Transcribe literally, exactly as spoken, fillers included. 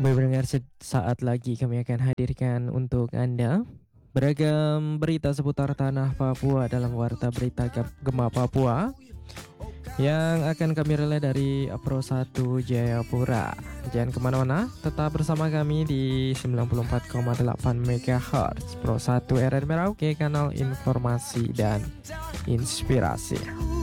Mendengar saat lagi kami akan hadirkan untuk Anda beragam berita seputar tanah Papua dalam Warta Berita Gema Papua yang akan kami relay dari Pro satu Jayapura. Jangan kemana-mana, tetap bersama kami di sembilan puluh empat koma delapan megahertz Pro satu R R Merauke, kanal informasi dan inspirasi.